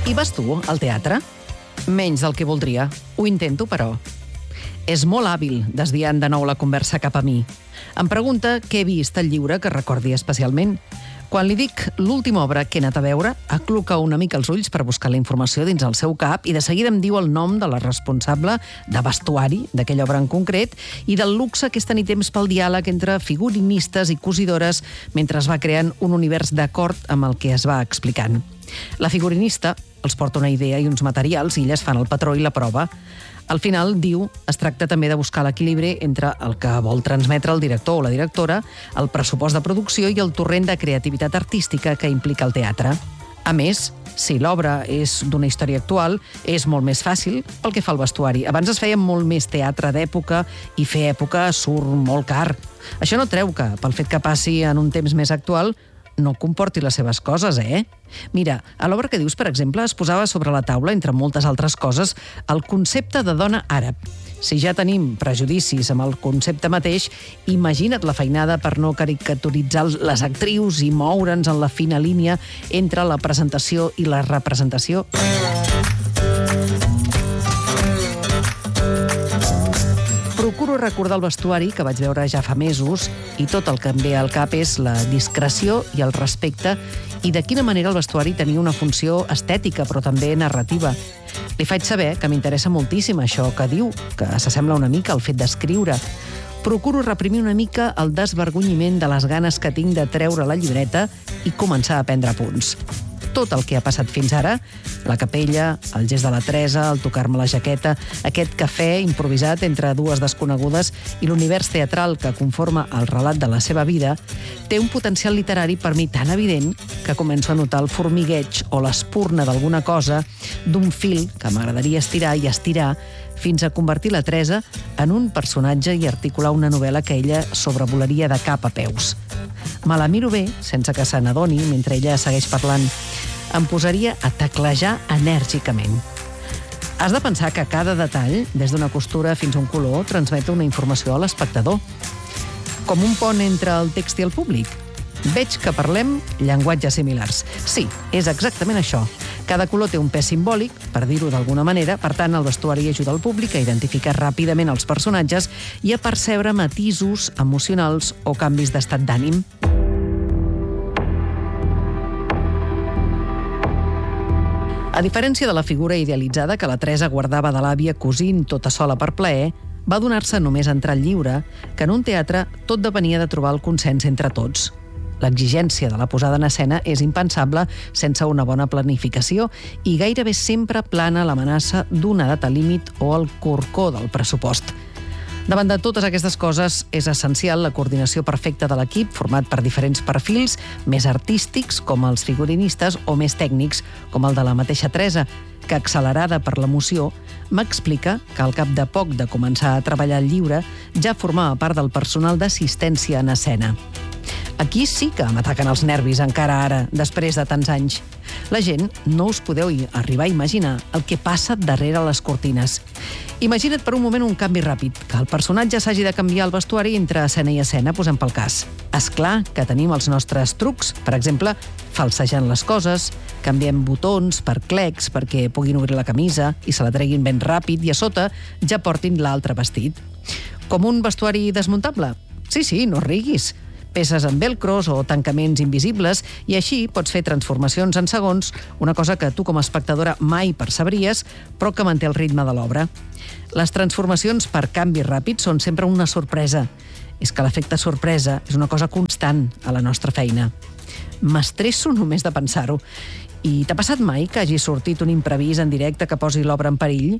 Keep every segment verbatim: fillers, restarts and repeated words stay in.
Hi vas tu, al teatre? Menys del que voldria. Ho intento, però. És molt hàbil desviant de nou la conversa cap a mi. Em pregunta què he vist al llibre que recordi especialment. Quan li dic l'última obra que he anat a veure, acluca una mica els ulls per buscar la informació dins el seu cap i de seguida em diu el nom de la responsable de vestuari d'aquella obra en concret i del luxe que és tenir temps pel diàleg entre figurinistes i cosidores mentre es va creant un univers d'acord amb el que es va explicant. La figurinista els porta una idea i uns materials i elles fan el patró i la prova. Al final, diu, es tracta també de buscar l'equilibri entre el que vol transmetre el director o la directora, el pressupost de producció i el torrent de creativitat artística que implica el teatre. A més, si l'obra és d'una història actual, és molt més fàcil pel que fa al vestuari. Abans es feia molt més teatre d'època i fer època surt molt car. Això no treu que, pel fet que passi en un temps més actual, no comporti les seves coses, eh? Mira, a l'obra que dius, per exemple, es posava sobre la taula, entre moltes altres coses, el concepte de dona àrab. Si ja tenim prejudicis amb el concepte mateix, imagina't la feinada per no caricaturitzar les actrius i moure'ns en la fina línia entre la presentació i la representació. Procuro recordar el vestuari que vaig veure ja fa mesos i tot el que em ve al cap és la discreció i el respecte i de quina manera el vestuari tenia una funció estètica però també narrativa. Li faig saber que m'interessa moltíssim això que diu, que s'assembla una mica al fet d'escriure. Procuro reprimir una mica el desvergonyiment de les ganes que tinc de treure la llibreta i començar a prendre apunts. Tot el que ha passat fins ara, la capella, el gest de la Teresa, el tocar-me la jaqueta, aquest cafè improvisat entre dues desconegudes i l'univers teatral que conforma el relat de la seva vida, té un potencial literari per mi tan evident que començo a notar el formigueig o l'espurna d'alguna cosa, d'un fil que m'agradaria estirar i estirar fins a convertir la Teresa en un personatge i articular una novel·la que ella sobrevolaria de cap a peus. Me la miro bé, sense que se n'adoni, mentre ella segueix parlant. Em posaria a teclejar enèrgicament. Has de pensar que cada detall, des d'una costura fins a un color, transmet una informació a l'espectador. Com un pont entre el text i el públic. Veig que parlem llenguatges similars. Sí, és exactament això. Cada color té un pes simbòlic, per dir-ho d'alguna manera, per tant, el vestuari ajuda el públic a identificar ràpidament els personatges i a percebre matisos emocionals o canvis d'estat d'ànim. A diferència de la figura idealitzada que la Teresa guardava de l'àvia cosint tota sola per plaer, va donar-se només a entrar al lliure que en un teatre tot depenia de trobar el consens entre tots. L'exigència de la posada en escena és impensable sense una bona planificació i gairebé sempre plana l'amenaça d'una data límit o el corcó del pressupost. Davant de totes aquestes coses, és essencial la coordinació perfecta de l'equip, format per diferents perfils, més artístics, com els figurinistes, o més tècnics, com el de la mateixa Teresa, que, accelerada per l'emoció, m'explica que al cap de poc de començar a treballar al llibre ja formava part del personal d'assistència en escena. Aquí sí que m'ataquen els nervis encara ara, després de tants anys. La gent no us podeu arribar a imaginar el que passa darrere les cortines. Imagina't per un moment un canvi ràpid, que el personatge s'hagi de canviar el vestuari entre escena i escena, posem pel cas. És clar que tenim els nostres trucs, per exemple, falsejant les coses, canviem botons per clecs perquè puguin obrir la camisa i se la treguin ben ràpid i a sota ja portin l'altre vestit. Com un vestuari desmuntable? Sí, sí, no riguis. Peces amb velcros o tancaments invisibles i així pots fer transformacions en segons, una cosa que tu com a espectadora mai percebries, però que manté el ritme de l'obra. Les transformacions per canvis ràpids són sempre una sorpresa. És que l'efecte sorpresa és una cosa constant a la nostra feina. M'estresso només de pensar-ho. I t'ha passat mai que hagi sortit un imprevís en directe que posi l'obra en perill?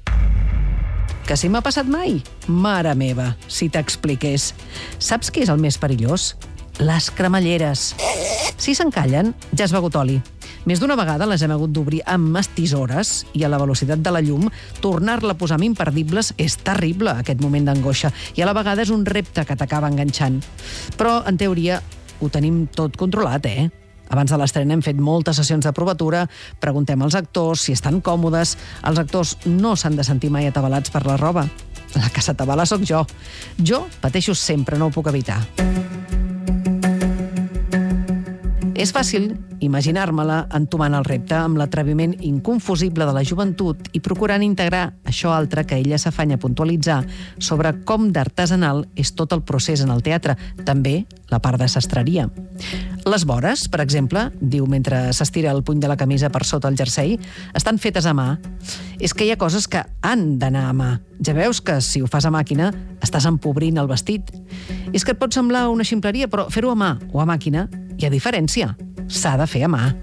Que si m'ha passat mai? Mare meva, si t'expliqués. Saps què és el més perillós? Les cremalleres. Si s'encallen, ja has begut oli. Més d'una vegada les hem hagut d'obrir amb les tisores i a la velocitat de la llum tornar-la a posar amb imperdibles és terrible, aquest moment d'angoixa, i a la vegada és un repte que t'acaba enganxant. Però, en teoria, ho tenim tot controlat, eh? Abans de l'estrena hem fet moltes sessions de provatura, preguntem als actors si estan còmodes. Els actors no s'han de sentir mai atabalats per la roba. La que s'atabala sóc jo. Jo pateixo sempre, no ho puc evitar. És fàcil imaginar-me-la entomant el repte amb l'atreviment inconfusible de la joventut i procurant integrar això altre que ella s'afanya a puntualitzar sobre com d'artesanal és tot el procés en el teatre, també la part de sastreria. Les vores, per exemple, diu mentre s'estira el puny de la camisa per sota el jersei, estan fetes a mà. És que hi ha coses que han d'anar a mà. Ja veus que si ho fas a màquina estàs empobrint el vestit. És que et pot semblar una ximpleria, però fer-ho a mà o a màquina hi ha diferència. S'ha de fer a mà.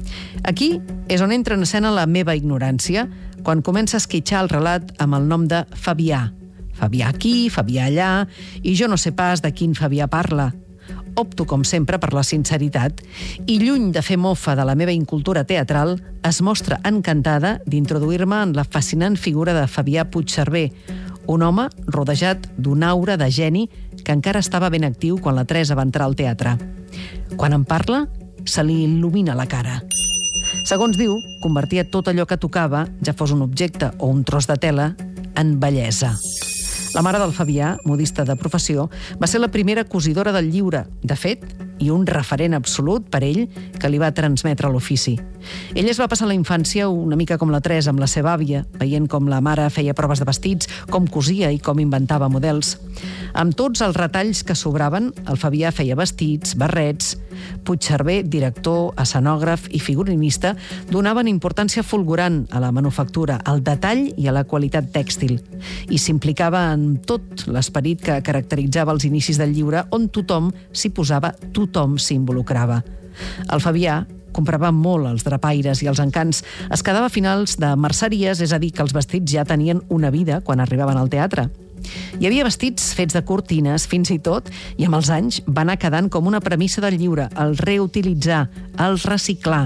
Aquí és on entra en escena la meva ignorància, quan comença a esquitxar el relat amb el nom de Fabià. Fabià aquí, Fabià allà, i jo no sé pas de quin Fabià parla. Opto, com sempre, per la sinceritat i, lluny de fer mofa de la meva incultura teatral, es mostra encantada d'introduir-me en la fascinant figura de Fabià Puigcerver, un home rodejat d'una aura de geni que encara estava ben actiu quan la Teresa va entrar al teatre. Quan em parla, se li il·lumina la cara. Segons diu, convertia tot allò que tocava, ja fos un objecte o un tros de tela, en bellesa. La mare del Fabià, modista de professió, va ser la primera cosidora del lliure, de fet, i un referent absolut per ell que li va transmetre l'ofici. Ell es va passar la infància una mica com la Teresa amb la seva àvia, veient com la mare feia proves de vestits, com cosia i com inventava models. Amb tots els retalls que sobraven, el Fabià feia vestits, barrets. Puigcerver, director, escenògraf i figurinista, donaven importància fulgurant a la manufactura, al detall i a la qualitat tèxtil, i s'implicava en tot l'esperit que caracteritzava els inicis del lliure, on tothom s'hi posava, tothom s'hi involucrava. El Fabià comprava molt els drapaires i els encants. Es quedava a finals de merceries, és a dir, que els vestits ja tenien una vida quan arribaven al teatre. Hi havia vestits fets de cortines, fins i tot, i amb els anys va anar quedant com una premissa del lliure, el reutilitzar, el reciclar.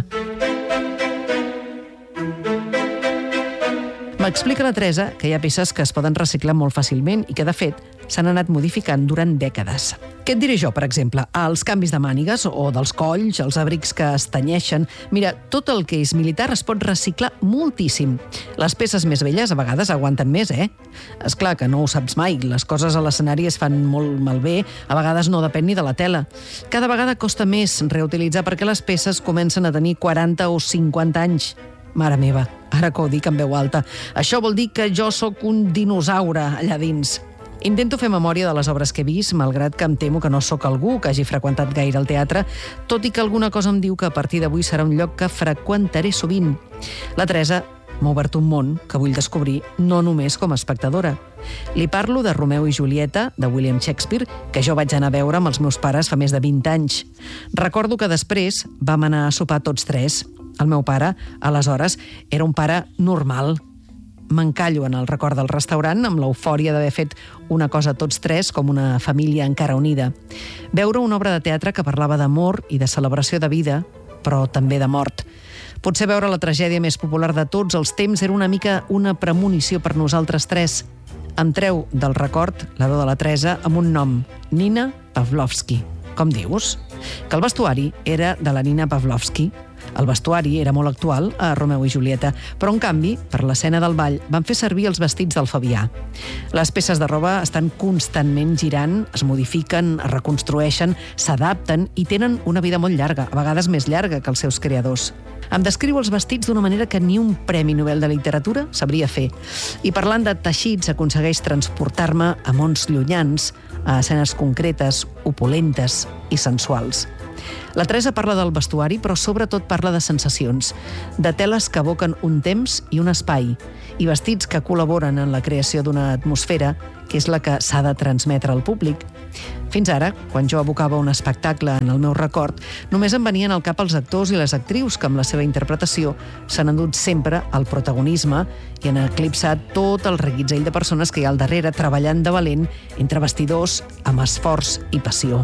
M'explica la Teresa que hi ha peces que es poden reciclar molt fàcilment i que, de fet, s'han anat modificant durant dècades. Què et diré jo, per exemple? Els canvis de mànigues o dels colls, els abrics que es tenyeixen. Mira, tot el que és militar es pot reciclar moltíssim. Les peces més velles a vegades aguanten més, eh? És clar que no ho saps mai. Les coses a l'escenari es fan molt malbé, a vegades no depèn ni de la tela. Cada vegada costa més reutilitzar perquè les peces comencen a tenir quaranta o cinquanta anys. Mare meva, ara que ho dic en veu alta, això vol dir que jo sóc un dinosaure allà dins. Intento fer memòria de les obres que he vist, malgrat que em temo que no sóc algú que hagi freqüentat gaire el teatre, tot i que alguna cosa em diu que a partir d'avui serà un lloc que freqüentaré sovint. La Teresa m'ha obert un món que vull descobrir no només com a espectadora. Li parlo de Romeu i Julieta, de William Shakespeare, que jo vaig anar a veure amb els meus pares fa més de vint anys. Recordo que després vam anar a sopar tots tres. El meu pare, aleshores, era un pare normal. M'encallo en el record del restaurant amb l'eufòria d'haver fet una cosa tots tres com una família encara unida. Veure una obra de teatre que parlava d'amor i de celebració de vida, però també de mort. Potser veure la tragèdia més popular de tots els temps era una mica una premonició per nosaltres tres. Em treu del record la veu de la Teresa amb un nom, Nina Pavlovsky. Com dius? Que el vestuari era de la Nina Pavlovsky. El vestuari era molt actual a Romeu i Julieta, però en canvi, per l'escena del ball, van fer servir els vestits del Fabià. Les peces de roba estan constantment girant, es modifiquen, es reconstrueixen, s'adapten i tenen una vida molt llarga, a vegades més llarga que els seus creadors. Em descriu els vestits d'una manera que ni un Premi Nobel de Literatura sabria fer. I parlant de teixits, aconsegueix transportar-me a mons llunyans, a escenes concretes, opulentes i sensuals. La Teresa parla del vestuari, però sobretot parla de sensacions, de teles que evoquen un temps i un espai, i vestits que col·laboren en la creació d'una atmosfera que és la que s'ha de transmetre al públic. Fins ara, quan jo evocava un espectacle en el meu record, només em venien al cap els actors i les actrius que amb la seva interpretació s'han endut sempre al protagonisme i han eclipsat tot el reguitzell de persones que hi ha al darrere treballant de valent entre vestidors amb esforç i passió.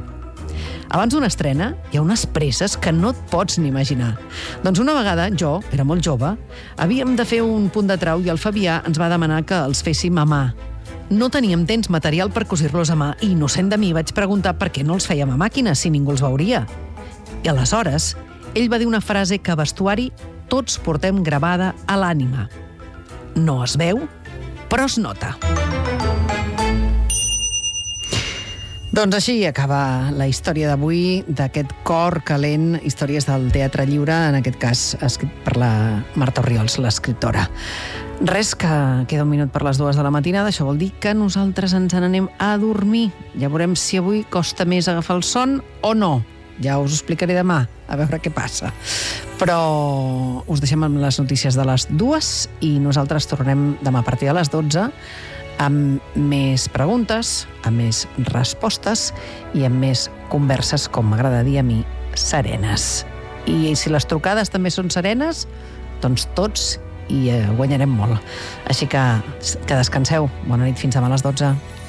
Abans d'una estrena, hi ha unes presses que no et pots ni imaginar. Doncs una vegada, jo, era molt jove, havíem de fer un punt de trau i el Fabià ens va demanar que els féssim a mà. No teníem temps material per cosir-los a mà i, innocent de mi, vaig preguntar per què no els fèiem a màquina si ningú els veuria. I aleshores, ell va dir una frase que a vestuari tots portem gravada a l'ànima. No es veu, però es nota. Doncs així acaba la història d'avui d'aquest cor calent, històries del teatre lliure, en aquest cas escrit per la Marta Orriols, l'escriptora. Res, que queda un minut per les dues de la matinada, això vol dir que nosaltres ens n'anem a dormir. Ja veurem si avui costa més agafar el son o no. Ja us ho explicaré demà, a veure què passa. Però us deixem amb les notícies de les dues i nosaltres tornem demà a partir de les dotze amb més preguntes, amb més respostes i amb més converses, com m'agrada dir a mi, serenes. I si les trucades també són serenes, doncs tots hi guanyarem molt. Així que, que descanseu. Bona nit, fins demà a les dotze.